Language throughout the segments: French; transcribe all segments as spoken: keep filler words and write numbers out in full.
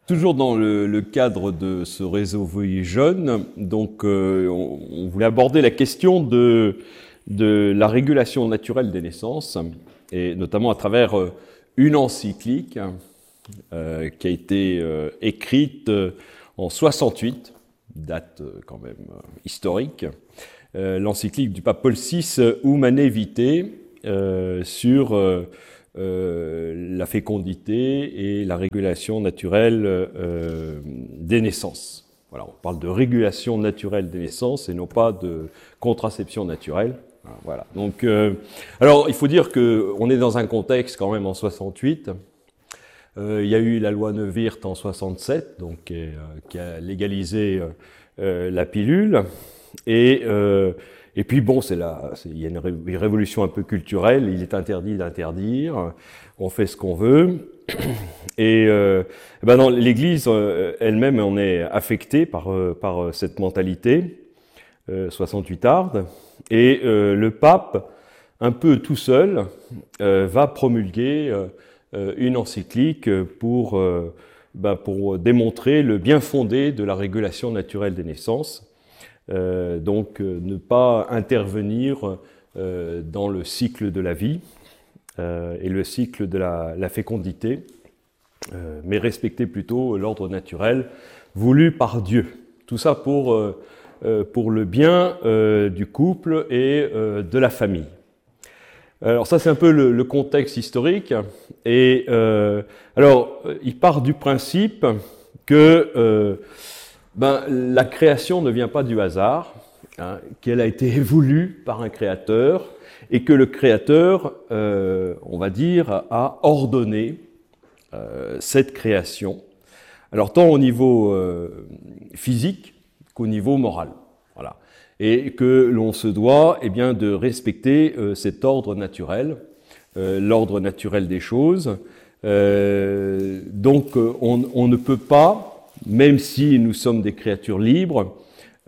Toujours dans le, le cadre de ce réseau Vie Jeune, donc euh, on, on voulait aborder la question de, de la régulation naturelle des naissances, et notamment à travers euh, une encyclique euh, qui a été euh, écrite euh, en soixante-huit, date euh, quand même euh, historique, euh, l'encyclique du pape Paul six, Humanae Vitae, euh, sur euh, Euh, la fécondité et la régulation naturelle euh, des naissances. Voilà, on parle de régulation naturelle des naissances et non pas de contraception naturelle. Voilà. Donc, euh, alors, il faut dire qu'on est dans un contexte quand même en soixante-huit. Euh, il y a eu la loi Neuwirth en soixante-sept, donc euh, qui a légalisé euh, la pilule. Et euh, Et puis bon, c'est là, c'est, il y a une, ré, une révolution un peu culturelle. Il est interdit d'interdire. On fait ce qu'on veut. Et euh, ben non, l'Église euh, elle-même en est affectée par euh, par cette mentalité euh, soixante-huit arde. Et euh, le pape, un peu tout seul, euh, va promulguer euh, une encyclique pour euh, ben pour démontrer le bien fondé de la régulation naturelle des naissances. Euh, donc euh, ne pas intervenir euh, dans le cycle de la vie euh, et le cycle de la, la fécondité, euh, mais respecter plutôt l'ordre naturel voulu par Dieu. Tout ça pour, euh, pour le bien euh, du couple et euh, de la famille. Alors ça c'est un peu le, le contexte historique. Et euh, alors il part du principe que euh, Ben, la création ne vient pas du hasard, hein, qu'elle a été voulue par un créateur et que le créateur, euh, on va dire, a ordonné euh, cette création. Alors tant au niveau euh, physique qu'au niveau moral, voilà, et que l'on se doit, eh bien, de respecter euh, cet ordre naturel, euh, l'ordre naturel des choses. Euh, donc on, on ne peut pas, même si nous sommes des créatures libres,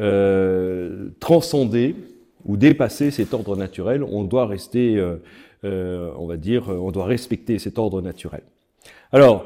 euh, transcender ou dépasser cet ordre naturel, on doit rester, euh, euh, on va dire, on doit respecter cet ordre naturel. Alors,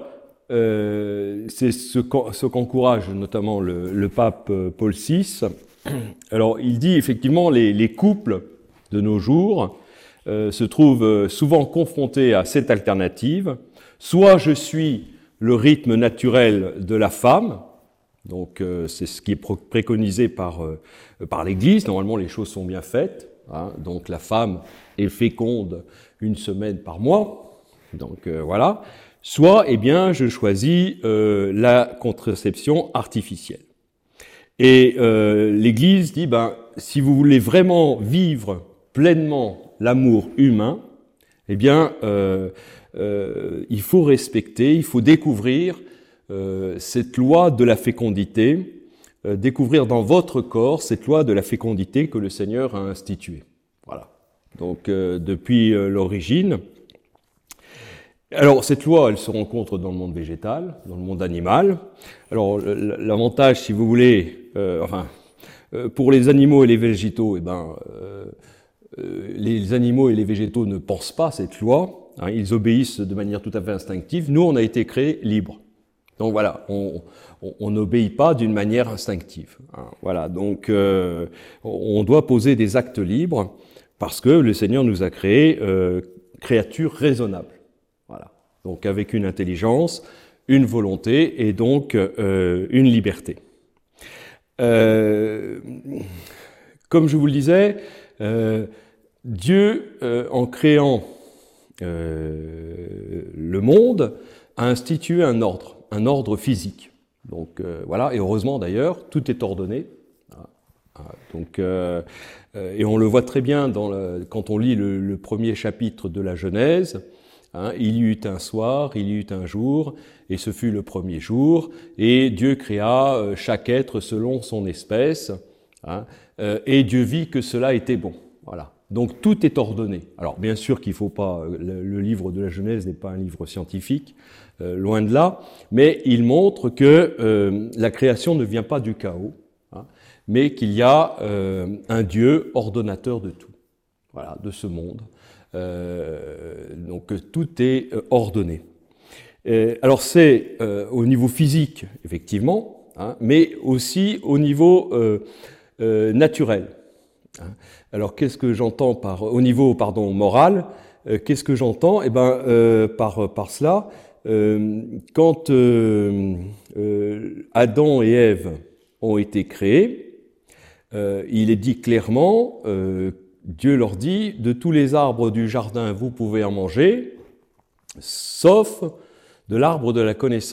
euh, c'est ce, ce qu'encourage notamment le, le pape Paul six. Alors, il dit effectivement les, les couples de nos jours euh, se trouvent souvent confrontés à cette alternative. Soit je suis le rythme naturel de la femme, donc euh, c'est ce qui est préconisé par, euh, par l'Église. Normalement, les choses sont bien faites, hein, donc la femme est féconde une semaine par mois, donc euh, voilà. Soit, eh bien, je choisis euh, la contraception artificielle. Et euh, l'Église dit, ben, si vous voulez vraiment vivre pleinement l'amour humain, eh bien, euh, euh, il faut respecter, il faut découvrir euh, cette loi de la fécondité, euh, découvrir dans votre corps cette loi de la fécondité que le Seigneur a instituée. Voilà. Donc, euh, depuis euh, l'origine. Alors, cette loi, elle se rencontre dans le monde végétal, dans le monde animal. Alors, l'avantage, si vous voulez, euh, enfin, euh, pour les animaux et les végétaux, eh ben, euh, euh, les animaux et les végétaux ne pensent pas cette loi. Hein, ils obéissent de manière tout à fait instinctive. Nous, on a été créés libres. Donc voilà, on n'obéit pas d'une manière instinctive. Hein, voilà, donc euh, on doit poser des actes libres parce que le Seigneur nous a créés euh, créatures raisonnables. Voilà, donc avec une intelligence, une volonté et donc euh, une liberté. Euh, comme je vous le disais, euh, Dieu, euh, en créant euh, le monde, a institué un ordre, un ordre physique. Donc euh, voilà, et heureusement d'ailleurs, tout est ordonné. Donc, euh, et on le voit très bien dans le, quand on lit le, le premier chapitre de la Genèse. Hein, il y eut un soir, il y eut un jour, et ce fut le premier jour, et Dieu créa euh, chaque être selon son espèce, hein, euh, et Dieu vit que cela était bon. Voilà. Donc tout est ordonné. Alors bien sûr qu'il faut pas, le, le livre de la Genèse n'est pas un livre scientifique, euh, loin de là, mais il montre que euh, la création ne vient pas du chaos, hein, mais qu'il y a euh, un Dieu ordonnateur de tout, voilà, de ce monde. Euh, donc tout est ordonné. Et, alors c'est euh, au niveau physique, effectivement, hein, mais aussi au niveau euh, euh, naturel. Hein. Alors qu'est-ce que j'entends par, au niveau pardon, moral, euh, qu'est-ce que j'entends? Eh ben, euh, par, par cela, euh, quand euh, euh, Adam et Ève ont été créés, euh, il est dit clairement, euh, Dieu leur dit, de tous les arbres du jardin vous pouvez en manger, sauf de l'arbre de la connaissance